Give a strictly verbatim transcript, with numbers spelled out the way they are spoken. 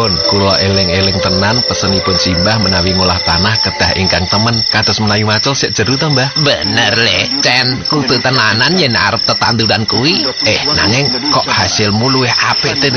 Pun kula eling-eling tenan pesenipun Simbah menawi ngolah tanah kedah ingkang temen kados menawi macul sik jero to Mbah. Bener le, Cen, kudu tenanan yen arep tetanduran kuwi. Eh nanging kok hasilmu luwih apik